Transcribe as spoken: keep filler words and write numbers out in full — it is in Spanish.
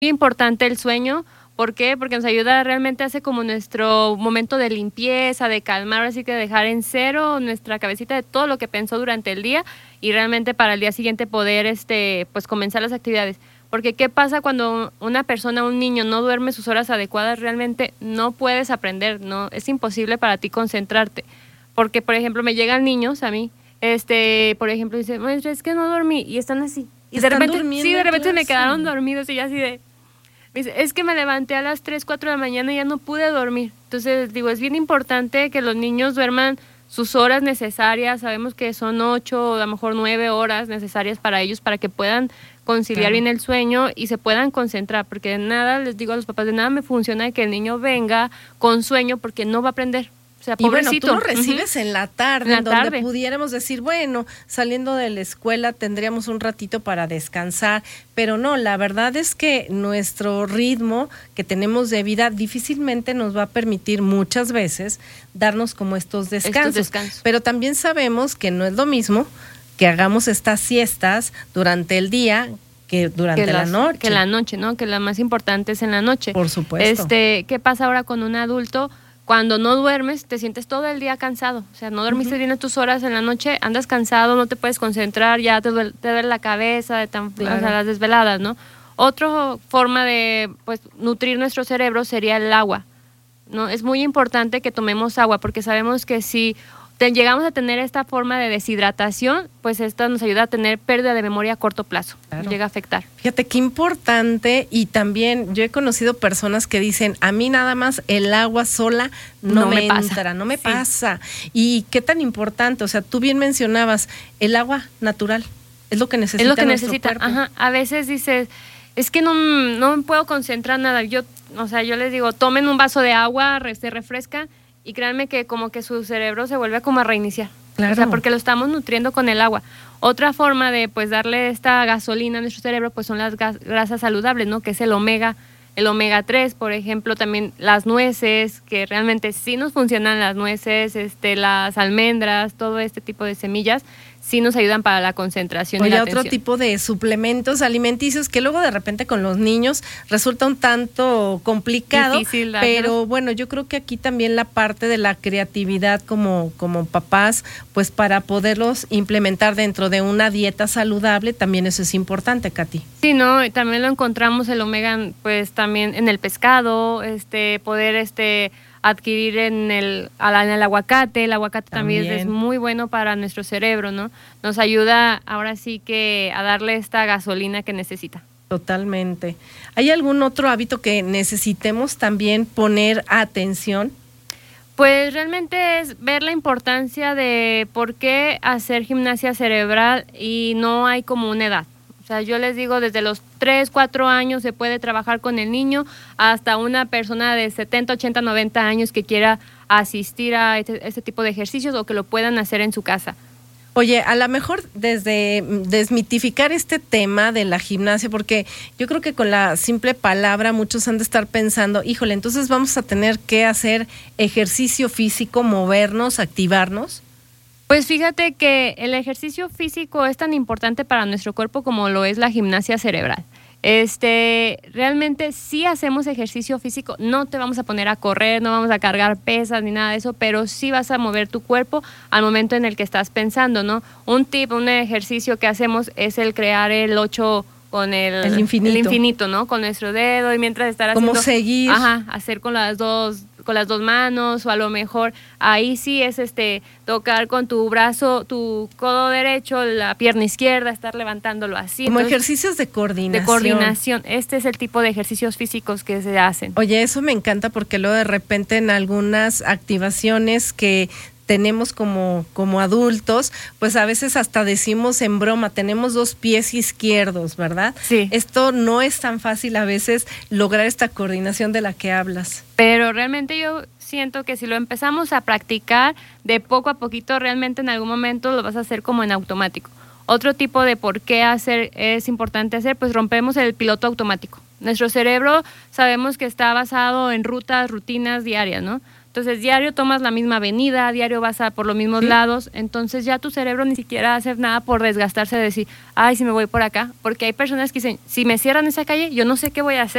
Muy importante el sueño. ¿Por qué? Porque nos ayuda, realmente hace como nuestro momento de limpieza, de calmar, así que dejar en cero nuestra cabecita de todo lo que pensó durante el día y realmente para el día siguiente poder este, pues comenzar las actividades. Porque ¿qué pasa cuando una persona, un niño, no duerme sus horas adecuadas? Realmente no puedes aprender, no, es imposible para ti concentrarte. Porque, por ejemplo, me llegan niños a mí, este, por ejemplo, dicen, maestra, es que no dormí, y están así. Y de repente, sí, de repente me quedaron dormidos y ya así de... Me dice, es que me levanté a las tres, cuatro de la mañana y ya no pude dormir. Entonces, digo, es bien importante que los niños duerman sus horas necesarias. Sabemos que son ocho, a lo mejor nueve horas necesarias para ellos, para que puedan conciliar claro. bien el sueño y se puedan concentrar. Porque de nada, les digo a los papás, de nada me funciona que el niño venga con sueño porque no va a aprender. O sea, y bueno, tú lo recibes uh-huh. en la tarde, en, la en donde tarde. pudiéramos decir, bueno, saliendo de la escuela tendríamos un ratito para descansar, pero no, la verdad es que nuestro ritmo que tenemos de vida difícilmente nos va a permitir muchas veces darnos como estos descansos, estos descansos. Pero también sabemos que no es lo mismo que hagamos estas siestas durante el día que durante que la las, noche. Que la noche, ¿no? Que la más importante es en la noche. Por supuesto. Este, ¿qué pasa ahora con un adulto? Cuando no duermes, te sientes todo el día cansado. O sea, no dormiste uh-huh. bien tus horas en la noche, andas cansado, no te puedes concentrar, ya te duele, te duele la cabeza de tan, claro. o sea, las desveladas, ¿no? Otra forma de pues nutrir nuestro cerebro sería el agua, ¿no? Es muy importante que tomemos agua, porque sabemos que si te, llegamos a tener esta forma de deshidratación, pues esto nos ayuda a tener pérdida de memoria a corto plazo. Claro. Llega a afectar. Fíjate qué importante, y también yo he conocido personas que dicen, a mí nada más el agua sola no, no me, me entra, pasa. no me sí. pasa. Y qué tan importante, o sea, tú bien mencionabas, el agua natural es lo que necesita. Es lo que nuestro necesita. cuerpo. Ajá. A veces dices, es que no, no me puedo concentrar nada. Yo, o sea, yo les digo, tomen un vaso de agua, se refresca, y créanme que como que su cerebro se vuelve como a reiniciar. Claro. O sea, porque lo estamos nutriendo con el agua. Otra forma de pues darle esta gasolina a nuestro cerebro pues son las gas- grasas saludables, ¿no? Que es el omega, el omega tres, por ejemplo, también las nueces, que realmente sí nos funcionan las nueces, este, las almendras, todo este tipo de semillas, sí nos ayudan para la concentración. Oye, y la otro atención. tipo de suplementos alimenticios que luego de repente con los niños resulta un tanto complicado, difícil, pero bueno, yo creo que aquí también la parte de la creatividad como, como papás, pues para poderlos implementar dentro de una dieta saludable, también eso es importante, Katy. Sí, no, y también lo encontramos el omega, pues también en el pescado, este, poder este adquirir en el, en el aguacate. El aguacate también. también es muy bueno para nuestro cerebro, ¿no? Nos ayuda ahora sí que a darle esta gasolina que necesita. Totalmente. ¿Hay algún otro hábito que necesitemos también poner atención? Pues realmente es ver la importancia de por qué hacer gimnasia cerebral y no hay como una edad. O sea, yo les digo, desde los tres, cuatro años se puede trabajar con el niño hasta una persona de setenta, ochenta, noventa años que quiera asistir a este, este tipo de ejercicios o que lo puedan hacer en su casa. Oye, a lo mejor desde desmitificar este tema de la gimnasia, porque yo creo que con la simple palabra muchos han de estar pensando, híjole, entonces vamos a tener que hacer ejercicio físico, movernos, activarnos. Pues fíjate que el ejercicio físico es tan importante para nuestro cuerpo como lo es la gimnasia cerebral. Este, realmente sí hacemos ejercicio físico, no te vamos a poner a correr, no vamos a cargar pesas ni nada de eso, pero sí vas a mover tu cuerpo al momento en el que estás pensando, ¿no? Un tip, un ejercicio que hacemos es el crear el ocho con el, el infinito. el infinito, ¿no? Con nuestro dedo y mientras estar haciendo... Como seguir. Ajá, hacer con las dos... con las dos manos, o a lo mejor ahí sí es este tocar con tu brazo, tu codo derecho, la pierna izquierda, estar levantándolo así. Como Entonces, ejercicios de coordinación. De coordinación. Este es el tipo de ejercicios físicos que se hacen. Oye, eso me encanta porque luego de repente en algunas activaciones que tenemos como, como adultos, pues a veces hasta decimos en broma, tenemos dos pies izquierdos, ¿verdad? Sí. Esto no es tan fácil a veces lograr esta coordinación de la que hablas. Pero realmente yo siento que si lo empezamos a practicar de poco a poquito, realmente en algún momento lo vas a hacer como en automático. Otro tipo de por qué hacer es importante hacer, pues rompemos el piloto automático. Nuestro cerebro sabemos que está basado en rutas, rutinas diarias, ¿no? Entonces, diario tomas la misma avenida, diario vas a por los mismos ¿Sí? lados, entonces ya tu cerebro ni siquiera hace nada por desgastarse de decir, ay, si me voy por acá, porque hay personas que dicen, si me cierran esa calle, yo no sé qué voy a hacer.